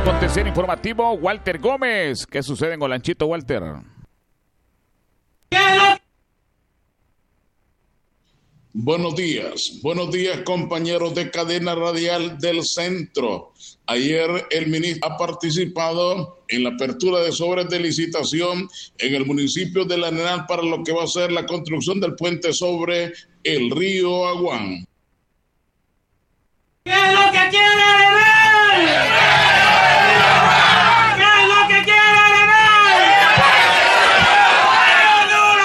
acontecer informativo, Walter Gómez. ¿Qué sucede en Olanchito, Walter? Buenos días compañeros de cadena radial del centro. Ayer el ministro ha participado en la apertura de sobres de licitación en el municipio de La Arenal para lo que va a ser la construcción del puente sobre el río Aguán. ¿Qué es lo que quiere Arenal? ¿Qué es lo que quiere Arenal? ¡Viva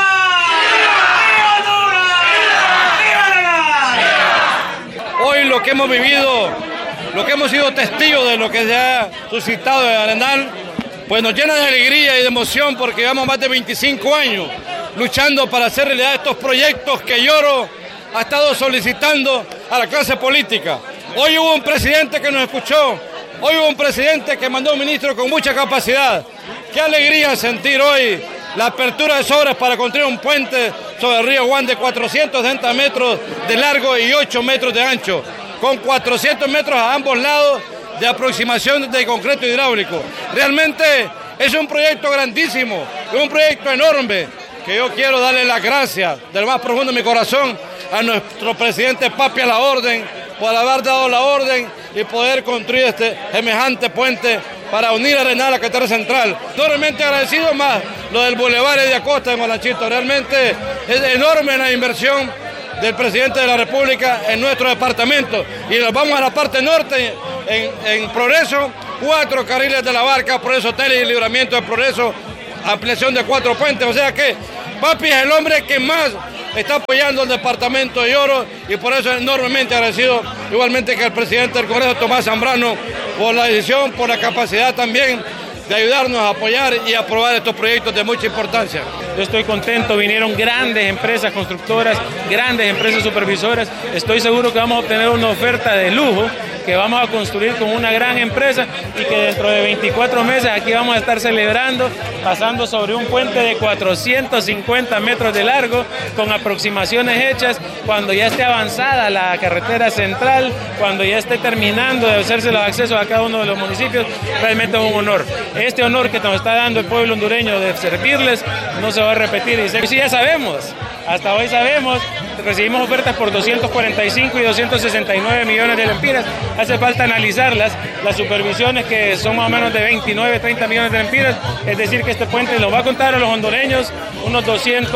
Honduras! ¡Viva Arenal! Hoy lo que hemos vivido, lo que hemos sido testigos de lo que se ha suscitado en Arenal, pues nos llena de alegría y de emoción porque llevamos más de 25 años luchando para hacer realidad estos proyectos que Lloro ha estado solicitando a la clase política. Hoy hubo un presidente que nos escuchó, hoy hubo un presidente que mandó un ministro con mucha capacidad. Qué alegría sentir hoy la apertura de sobres para construir un puente sobre el río Aguán de 460 metros de largo y 8 metros de ancho, con 400 metros a ambos lados de aproximación de concreto hidráulico. Realmente es un proyecto grandísimo, es un proyecto enorme, que yo quiero darle las gracias del más profundo de mi corazón a nuestro presidente Papi a la orden, por haber dado la orden y poder construir este semejante puente para unir a Arenal a la carretera central. Enormemente agradecido más lo del Boulevard de Acosta en Olanchito. Realmente es enorme la inversión del presidente de la República en nuestro departamento. Y nos vamos a la parte norte, en Progreso, 4 carriles de la Barca, Progreso Tele y Libramiento de Progreso, ampliación de 4 puentes. O sea que Papi es el hombre que más está apoyando el departamento de Lloro y por eso es enormemente agradecido, igualmente que el presidente del Congreso, Tomás Zambrano, por la decisión, por la capacidad también de ayudarnos a apoyar y aprobar estos proyectos de mucha importancia. Yo estoy contento, vinieron grandes empresas constructoras, grandes empresas supervisoras. Estoy seguro que vamos a obtener una oferta de lujo que vamos a construir con una gran empresa y que dentro de 24 meses aquí vamos a estar celebrando, pasando sobre un puente de 450 metros de largo, con aproximaciones hechas, cuando ya esté avanzada la carretera central, cuando ya esté terminando de hacerse los accesos a cada uno de los municipios. Realmente es un honor. Este honor que nos está dando el pueblo hondureño de servirles no se va a repetir. Y sí, ya sabemos, hasta hoy sabemos, recibimos ofertas por 245 y 269 millones de lempiras. Hace falta analizarlas, las supervisiones que son más o menos de 29, 30 millones de lempiras, es decir que este puente nos va a contar a los hondureños unos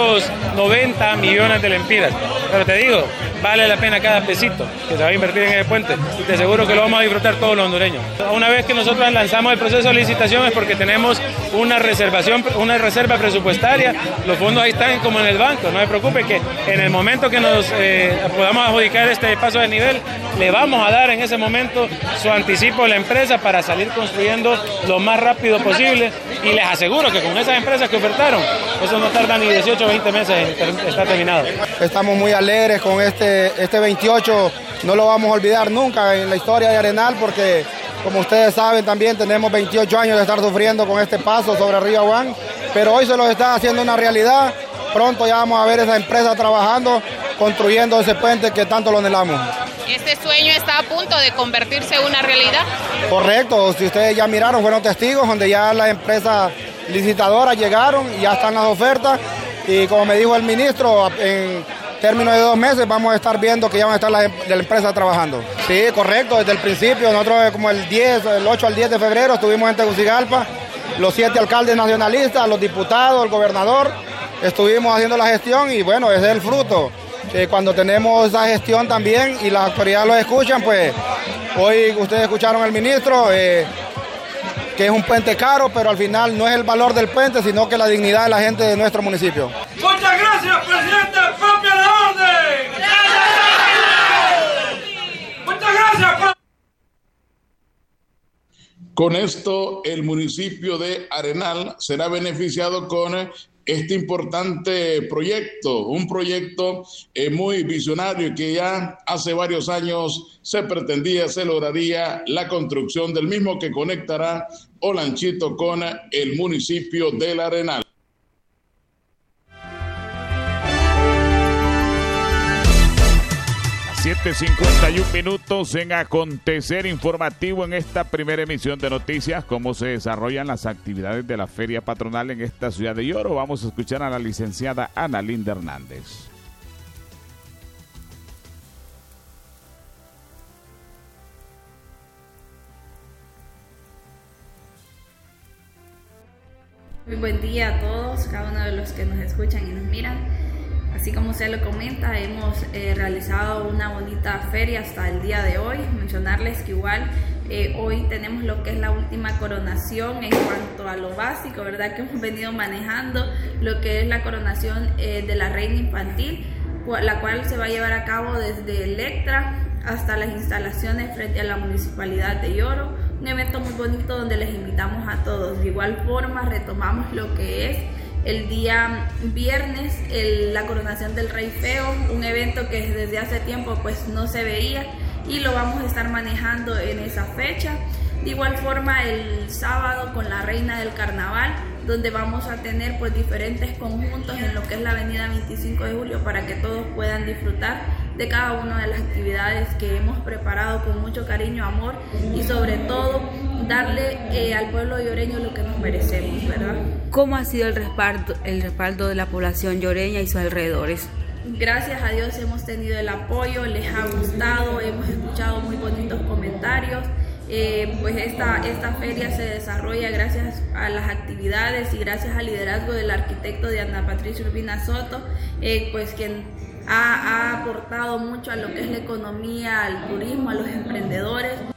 290 millones de lempiras. Pero te digo, vale la pena cada pesito que se va a invertir en el puente y te aseguro que lo vamos a disfrutar todos los hondureños. Una vez que nosotros lanzamos el proceso de licitación es porque tenemos una reserva presupuestaria, los fondos ahí están como en el banco, no se preocupe que en el momento que nos podamos adjudicar este paso de nivel, le vamos a dar en ese momento su anticipo a la empresa para salir construyendo lo más rápido posible y les aseguro que con esas empresas que ofertaron, eso no tarda ni 18 o 20 meses en estar terminado. Estamos muy alegres con este 28, no lo vamos a olvidar nunca en la historia de Arenal porque como ustedes saben también tenemos 28 años de estar sufriendo con este paso sobre el río Aguán, pero hoy se los está haciendo una realidad. Pronto ya vamos a ver esa empresa trabajando, construyendo ese puente que tanto lo anhelamos. ¿Este sueño está a punto de convertirse en una realidad? Correcto, si ustedes ya miraron, fueron testigos, donde ya las empresas licitadoras llegaron y ya están las ofertas. Y como me dijo el ministro, en términos de 2 meses vamos a estar viendo que ya van a estar la empresa trabajando. Sí, correcto, desde el principio, nosotros como el 8 al 10 de febrero estuvimos en Tegucigalpa, los 7 alcaldes nacionalistas, los diputados, el gobernador, estuvimos haciendo la gestión y bueno, ese es el fruto. Cuando tenemos esa gestión también y las autoridades lo escuchan, pues hoy ustedes escucharon al ministro, que es un puente caro, pero al final no es el valor del puente, sino que la dignidad de la gente de nuestro municipio. Muchas gracias, presidente. ¡Papi a la orden! Muchas gracias. Con esto, el municipio de Arenal será beneficiado con este importante proyecto, un proyecto muy visionario que ya hace varios años se pretendía, se lograría la construcción del mismo que conectará Olanchito con el municipio del Arenal. 7:51 en Acontecer Informativo en esta primera emisión de noticias. ¿Cómo se desarrollan las actividades de la feria patronal en esta ciudad de Yoro? Vamos a escuchar a la licenciada Ana Linda Hernández. Muy buen día a todos, cada uno de los que nos escuchan y nos miran. Así como usted lo comenta, hemos realizado una bonita feria hasta el día de hoy. Mencionarles que igual hoy tenemos lo que es la última coronación en cuanto a lo básico, ¿verdad? Que hemos venido manejando, lo que es la coronación de la reina infantil, la cual se va a llevar a cabo desde Electra hasta las instalaciones frente a la Municipalidad de Yoro. Un evento muy bonito donde les invitamos a todos. De igual forma retomamos lo que es el día viernes, la coronación del Rey Feo, un evento que desde hace tiempo pues no se veía y lo vamos a estar manejando en esa fecha. De igual forma el sábado con la Reina del Carnaval, donde vamos a tener pues diferentes conjuntos en lo que es la avenida 25 de julio para que todos puedan disfrutar de cada una de las actividades que hemos preparado con mucho cariño, amor y sobre todo darle al pueblo lloreño lo que nos merecemos, ¿verdad? ¿Cómo ha sido el respaldo de la población lloreña y sus alrededores? Gracias a Dios hemos tenido el apoyo, les ha gustado, hemos escuchado muy bonitos comentarios. Pues esta feria se desarrolla gracias a las actividades y gracias al liderazgo del arquitecto Diana Patricia Urbina Soto, pues quien ha aportado mucho a lo que es la economía, al turismo, a los emprendedores.